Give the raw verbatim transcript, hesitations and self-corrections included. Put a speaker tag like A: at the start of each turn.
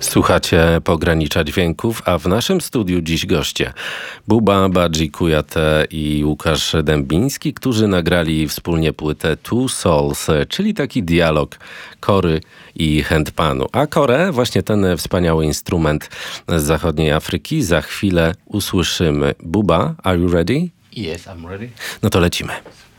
A: Słuchacie Pogranicza Dźwięków, a w naszym studiu dziś goście Buba, Badzi Kujate i Łukasz Dębiński, którzy nagrali wspólnie płytę Two Souls, czyli taki dialog kory i handpanu. A korę, właśnie ten wspaniały instrument z zachodniej Afryki, za chwilę usłyszymy. Buba, are you ready?
B: Yes, I'm ready.
A: No to lecimy.